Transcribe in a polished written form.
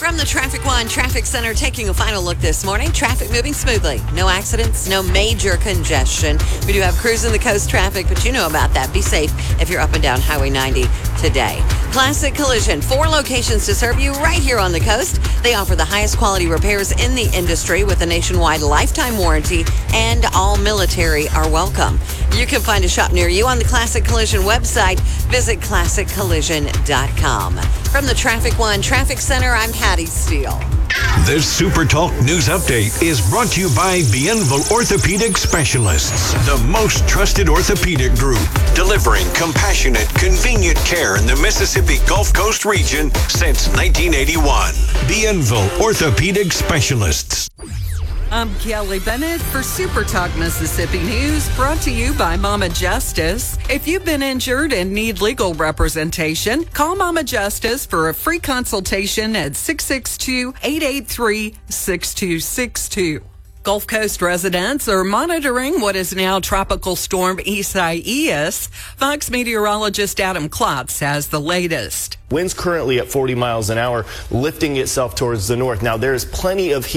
From the Traffic One Traffic Center, taking a final look this morning. Traffic moving smoothly. No accidents, no major congestion. We do have cruising the coast traffic, but you know about that. Be safe if you're up and down Highway 90 today. Classic Collision, 4 locations to serve you right here on the coast. They offer the highest quality repairs in the industry with a nationwide lifetime warranty, and all military are welcome. You can find a shop near you on the Classic Collision website. Visit ClassicCollision.com. From the Traffic One Traffic Center, I'm Patty Steele. This Super Talk News Update is brought to you by Bienville Orthopedic Specialists, the most trusted orthopedic group, delivering compassionate, convenient care in the Mississippi Gulf Coast region since 1981. Bienville Orthopedic Specialists. I'm Kelly Bennett for Super Talk Mississippi News, brought to you by Mama Justice. If you've been injured and need legal representation, call Mama Justice for a free consultation at 662-883-6262. Gulf Coast residents are monitoring what is now Tropical Storm Isaias. Fox meteorologist Adam Klotz has the latest. Winds currently at 40 miles an hour, lifting itself towards the north. Now, there is plenty of heat